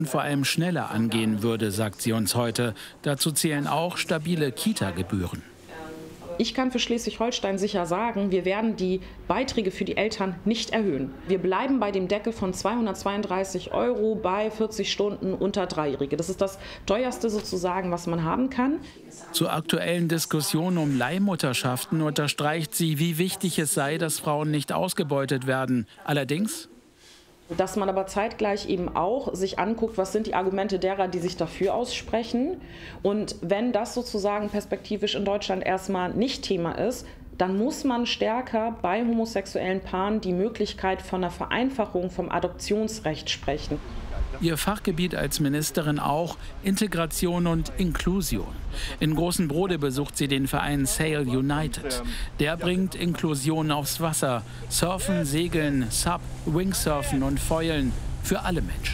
vor allem schneller angehen würde, sagt sie uns heute. Dazu zählen auch stabile Kita-Gebühren. Ich kann für Schleswig-Holstein sicher sagen, wir werden die Beiträge für die Eltern nicht erhöhen. Wir bleiben bei dem Deckel von 232 € bei 40 Stunden unter Dreijährige. Das ist das teuerste sozusagen, was man haben kann. Zur aktuellen Diskussion um Leihmutterschaften unterstreicht sie, wie wichtig es sei, dass Frauen nicht ausgebeutet werden. Allerdings, dass man aber zeitgleich eben auch sich anguckt, was sind die Argumente derer, die sich dafür aussprechen. Und wenn das sozusagen perspektivisch in Deutschland erstmal nicht Thema ist, dann muss man stärker bei homosexuellen Paaren die Möglichkeit von einer Vereinfachung vom Adoptionsrecht sprechen. Ihr Fachgebiet als Ministerin auch Integration und Inklusion. In Großen Brode besucht sie den Verein Sail United. Der bringt Inklusion aufs Wasser. Surfen, Segeln, Sub, Wingsurfen und Foilen für alle Menschen.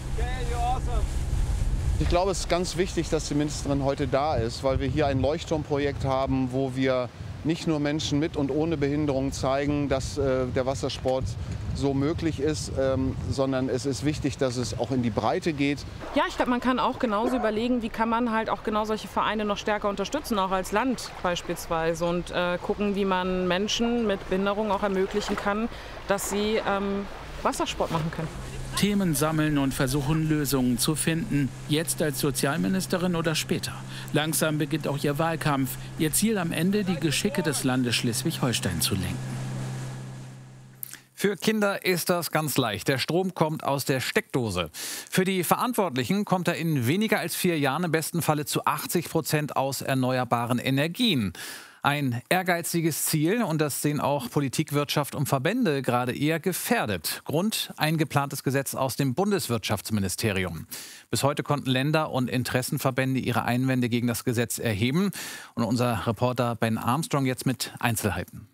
Ich glaube, es ist ganz wichtig, dass die Ministerin heute da ist, weil wir hier ein Leuchtturmprojekt haben, wo wir nicht nur Menschen mit und ohne Behinderung zeigen, dass der Wassersport so möglich ist, sondern es ist wichtig, dass es auch in die Breite geht. Ja, ich glaube, man kann auch genauso überlegen, wie kann man halt auch genau solche Vereine noch stärker unterstützen, auch als Land beispielsweise, und gucken, wie man Menschen mit Behinderung auch ermöglichen kann, dass sie Wassersport machen können. Themen sammeln und versuchen, Lösungen zu finden. Jetzt als Sozialministerin oder später. Langsam beginnt auch ihr Wahlkampf. Ihr Ziel am Ende, die Geschicke des Landes Schleswig-Holstein zu lenken. Für Kinder ist das ganz leicht. Der Strom kommt aus der Steckdose. Für die Verantwortlichen kommt er in weniger als 4 Jahren im besten Falle zu 80% aus erneuerbaren Energien. Ein ehrgeiziges Ziel, und das sehen auch Politik, Wirtschaft und Verbände gerade eher gefährdet. Grund: ein geplantes Gesetz aus dem Bundeswirtschaftsministerium. Bis heute konnten Länder und Interessenverbände ihre Einwände gegen das Gesetz erheben. Und unser Reporter Ben Armstrong jetzt mit Einzelheiten.